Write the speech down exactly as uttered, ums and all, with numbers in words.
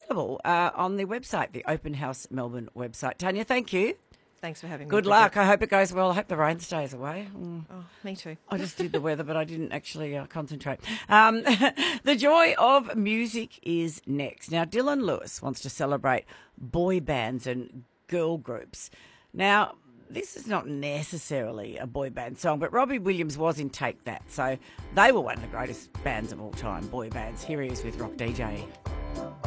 available uh, on the website, the Open House Melbourne website. Tanya, thank you. Thanks for having me. Good Bridget. luck. I hope it goes well. I hope the rain stays away. Mm. Oh, me too. I just did the weather, but I didn't actually uh, concentrate. Um, the joy of music is next. Now, Dylan Lewis wants to celebrate boy bands and girl groups. Now, this is not necessarily a boy band song, but Robbie Williams was in Take That, so they were one of the greatest bands of all time, boy bands. Here he is with Rock D J.